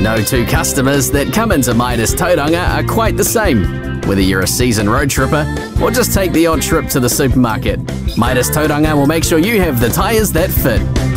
No two customers that come into Midas Tauranga are quite the same, whether you're a seasoned road tripper or just take the odd trip to the supermarket. Midas Tauranga will make sure you have the tyres that fit.